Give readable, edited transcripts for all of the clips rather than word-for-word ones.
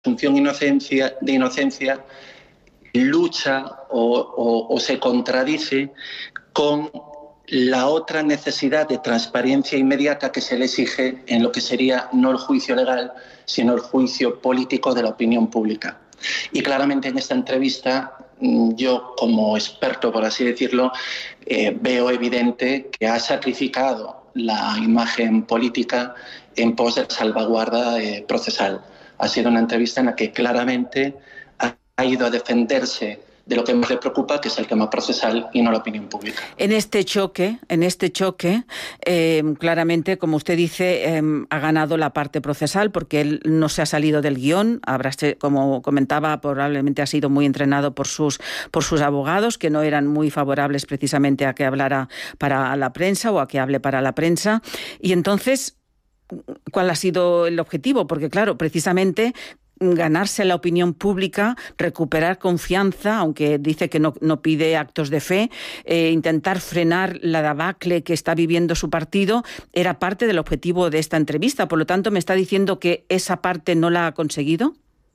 presunción de inocencia lucha o se contradice con la otra necesidad de transparencia inmediata que se le exige en lo que sería no el juicio legal, sino el juicio político de la opinión pública. Y claramente en esta entrevista, yo como experto, por así decirlo, veo evidente que ha sacrificado la imagen política en pos de salvaguarda procesal. Ha sido una entrevista en la que claramente ha ido a defenderse de lo que más le preocupa, que es el tema procesal y no la opinión pública. En este choque, claramente, como usted dice, ha ganado la parte procesal porque él no se ha salido del guión. Como comentaba, probablemente ha sido muy entrenado por sus abogados, que no eran muy favorables precisamente a que hablara para la prensa o a que hable para la prensa. Y entonces, ¿cuál ha sido el objetivo? Porque, claro, precisamente ganarse la opinión pública, recuperar confianza, aunque dice que no pide actos de fe, intentar frenar la debacle que está viviendo su partido, era parte del objetivo de esta entrevista. Por lo tanto, ¿me está diciendo que esa parte no la ha conseguido?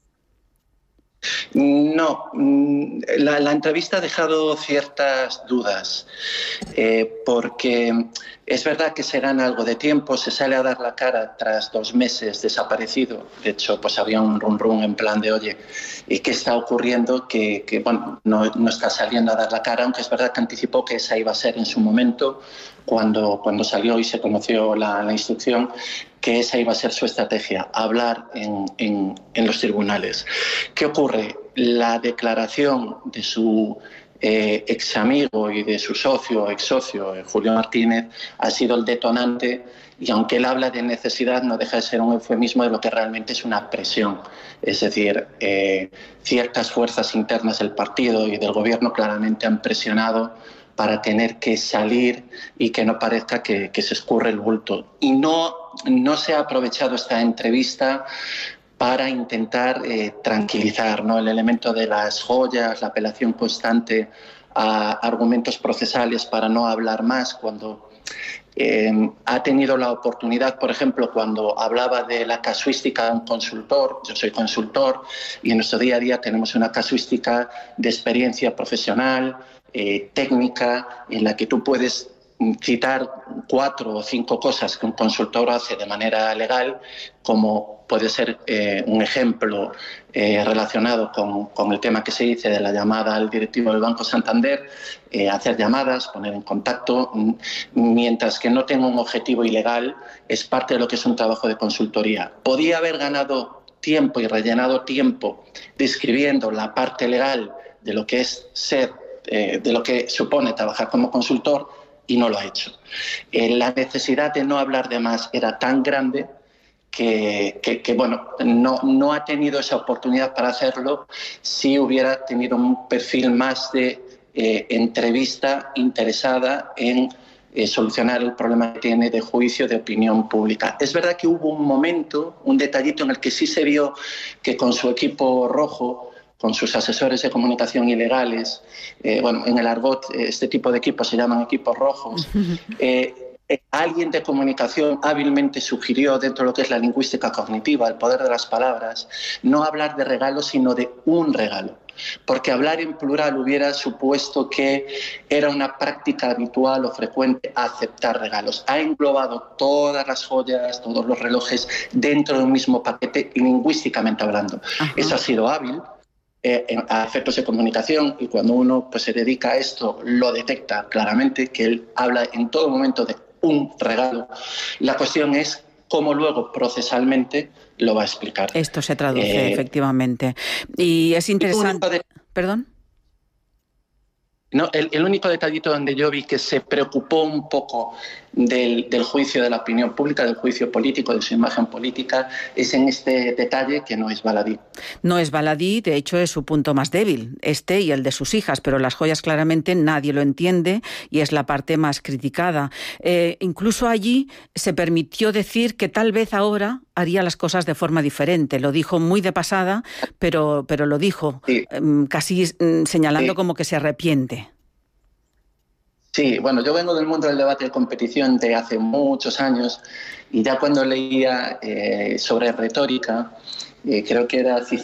No, la entrevista ha dejado ciertas dudas, porque es verdad que se gana algo de tiempo, se sale a dar la cara tras 2 meses desaparecido. De hecho, pues había un rum en plan de, oye, ¿y qué está ocurriendo? Que bueno, no está saliendo a dar la cara, aunque es verdad que anticipó que esa iba a ser en su momento, cuando salió y se conoció la instrucción, que esa iba a ser su estrategia, hablar en los tribunales. ¿Qué ocurre? La declaración de su ex amigo y de su ex socio, Julio Martínez, ha sido el detonante, y aunque él habla de necesidad, no deja de ser un eufemismo de lo que realmente es una presión. Es decir, ciertas fuerzas internas del partido y del gobierno claramente han presionado para tener que salir y que no parezca que se escurre el bulto. Y no se ha aprovechado esta entrevista para intentar tranquilizar, ¿no? El elemento de las joyas, la apelación constante a argumentos procesales para no hablar más, cuando ha tenido la oportunidad, por ejemplo, cuando hablaba de la casuística de un consultor. Yo soy consultor y en nuestro día a día tenemos una casuística de experiencia profesional, técnica, en la que tú puedes citar 4 o 5 cosas que un consultor hace de manera legal, como puede ser un ejemplo relacionado con el tema que se dice de la llamada al directivo del Banco Santander, hacer llamadas, poner en contacto, mientras que no tenga un objetivo ilegal, es parte de lo que es un trabajo de consultoría. Podía haber ganado tiempo y rellenado tiempo describiendo la parte legal de lo que es de lo que supone trabajar como consultor, y no lo ha hecho. La necesidad de no hablar de más era tan grande que bueno, no ha tenido esa oportunidad para hacerlo si hubiera tenido un perfil más de entrevista interesada en solucionar el problema que tiene de juicio de opinión pública. Es verdad que hubo un momento, un detallito en el que sí se vio que con su equipo rojo, con sus asesores de comunicación ilegales, bueno, en el argot este tipo de equipos se llaman equipos rojos, alguien de comunicación hábilmente sugirió, dentro de lo que es la lingüística cognitiva, el poder de las palabras, no hablar de regalo, sino de un regalo. Porque hablar en plural hubiera supuesto que era una práctica habitual o frecuente aceptar regalos. Ha englobado todas las joyas, todos los relojes dentro de un mismo paquete, lingüísticamente hablando. Ajá. Eso ha sido hábil a efectos de comunicación, y cuando uno pues se dedica a esto lo detecta claramente, que él habla en todo momento de un regalo. La cuestión es cómo luego procesalmente lo va a explicar. Esto se traduce efectivamente. Y es interesante... ¿Perdón? No, el único detallito donde yo vi que se preocupó un poco del juicio de la opinión pública, del juicio político, de su imagen política, es en este detalle que no es baladí. No es baladí, de hecho es su punto más débil, este y el de sus hijas, pero las joyas claramente nadie lo entiende y es la parte más criticada. Incluso allí se permitió decir que tal vez ahora haría las cosas de forma diferente. Lo dijo muy de pasada, pero lo dijo, sí, casi señalando, sí, como que se arrepiente. Sí, bueno, yo vengo del mundo del debate de competición de hace muchos años, y ya cuando leía sobre retórica, creo que era